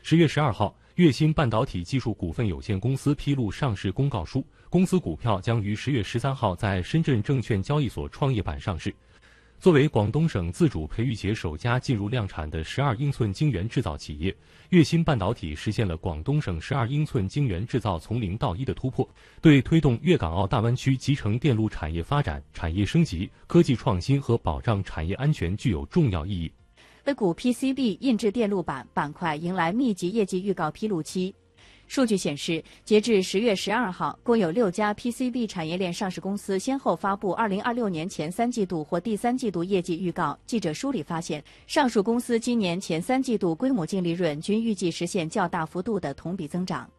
10月12号，粤新半导体技术股份有限公司披露上市公告书，公司股票将于10月13号在深圳证券交易所创业板上市。作为广东省自主培育企首家进入量产的12英寸晶圆制造企业，粤新半导体实现了广东省12英寸晶圆制造从零到一的突破，对推动粤港澳大湾区集成电路产业发展、产业升级、科技创新和保障产业安全具有重要意义。 A 股 PCB 印制电路板板块迎来密集业绩预告披露期。数据显示，截至10月12号，共有6家 PCB 产业链上市公司先后发布2026年前3季度或第3季度业绩预告。记者梳理发现，上述公司今年前3季度规模净利润均预计实现较大幅度的同比增长。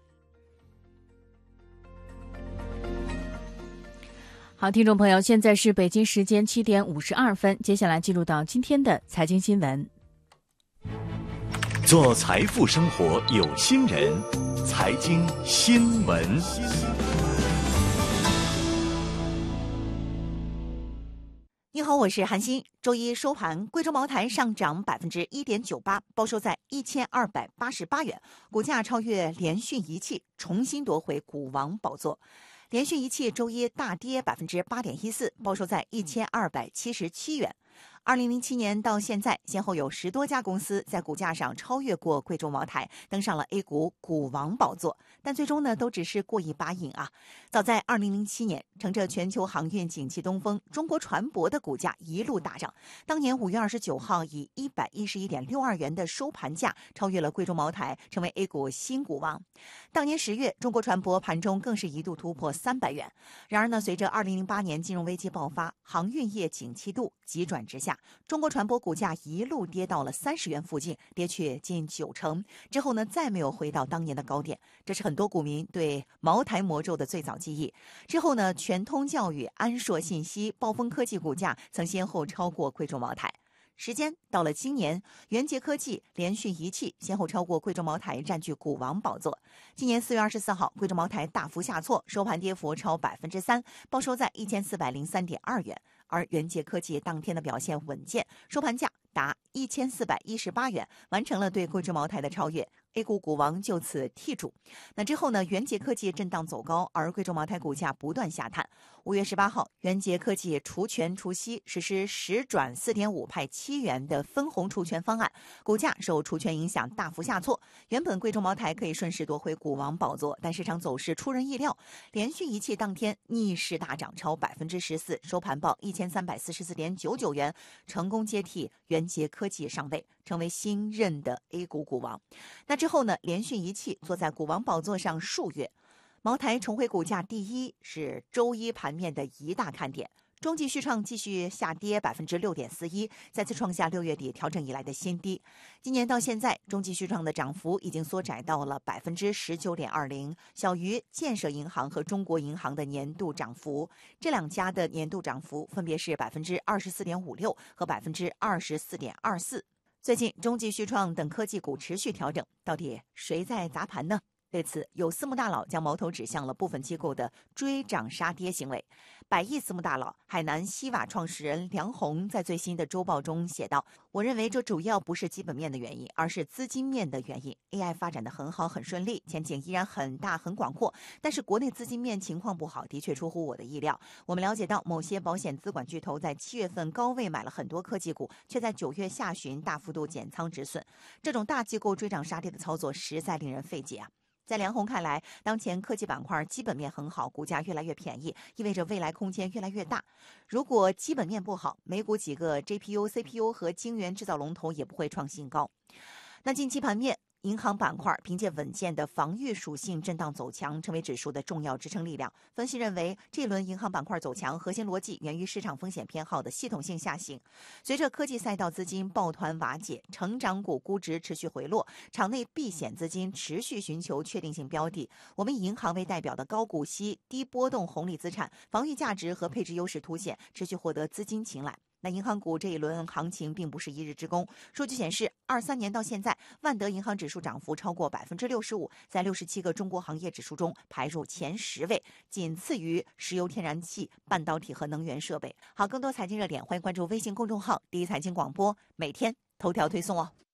好，听众朋友，现在是北京时间7点52分，接下来进入到今天的财经新闻。 做财富生活有心人，财经新闻。 你好，我是韩欣。周一收盘，贵州茅台上涨1.98%，报收在1288元，股价超越联讯仪器，重新夺回股王宝座。联讯仪器周一大跌8.14%，报收在1277元。2007年到现在，先后有10多家公司在股价上超越过贵州茅台，登上了 A 股股王宝座，但最终呢，都只是过一把瘾啊。早在2007年，乘着全球航运景气东风，中国船舶的股价一路大涨。当年5月29号，以111.62元的收盘价超越了贵州茅台，成为 A 股新股王。当年10月，中国船舶盘中更是一度突破300元。然而呢，随着2008年金融危机爆发，航运业景气度急转直下，中国船舶股价一路跌到了30元附近，跌去近90%。之后呢，再没有回到当年的高点，这是很多股民对茅台魔咒的最早记忆。之后呢，全通教育、安硕信息、暴风科技股价曾先后超过贵州茅台。时间到了今年，元捷科技、联讯仪器先后超过贵州茅台，占据股王宝座。今年4月24号，贵州茅台大幅下挫，收盘跌幅超3%，报收在1403.2元。而元捷科技当天的表现稳健，收盘价达1418元，完成了对贵州茅台的超越。A 股股王就此剔除。那之后呢，元捷科技震荡走高，而贵州茅台股价不断下探。5月18号，元捷科技除权除息实施10转4.5派7元的分红除权方案，股价受除权影响大幅下挫。原本贵州茅台可以顺势夺回股王宝座，但市场走势出人意料，联讯仪器当天逆势大涨超14%，收盘报1344.99元，成功接替元捷科技上位，成为新任的 A 股股王。那之后呢，联讯仪器坐在股王宝座上数月，茅台重回股价第一是周一盘面的一大看点。中继续创继续下跌6.41%，再次创下6月底调整以来的新低。今年到现在，中继续创的涨幅已经缩窄到了19.20%，小于建设银行和中国银行的年度涨幅。这两家的年度涨幅分别是24.56%和24.24%。最近，中继续创等科技股持续调整，到底谁在砸盘呢？对此，有私募大佬将矛头指向了部分机构的追涨杀跌行为。百亿私募大佬海南西瓦创始人梁红在最新的周报中写道：“我认为这主要不是基本面的原因，而是资金面的原因。AI 发展的很好，很顺利，前景依然很大很广阔，但是国内资金面情况不好，的确出乎我的意料。我们了解到，某些保险资管巨头在7月份高位买了很多科技股，却在9月下旬大幅度减仓止损。这种大机构追涨杀跌的操作实在令人费解啊。”在梁红看来，当前科技板块基本面很好，股价越来越便宜，意味着未来空间越来越大。如果基本面不好，美股几个 GPU、CPU 和晶圆制造龙头也不会创新高。那近期盘面，银行板块凭借稳健的防御属性震荡走强，成为指数的重要支撑力量。分析认为，这一轮银行板块走强核心逻辑源于市场风险偏好的系统性下行。随着科技赛道资金抱团瓦解，成长股估值持续回落，场内避险资金持续寻求确定性标的。我们以银行为代表的高股息、低波动红利资产，防御价值和配置优势凸显，持续获得资金青睐。那银行股这一轮行情并不是一日之功。数据显示，23年到现在，万德银行指数涨幅超过65%，在67个中国行业指数中排入前10位，仅次于石油、天然气、半导体和能源设备。好，更多财经热点，欢迎关注微信公众号“第一财经广播”，每天头条推送哦。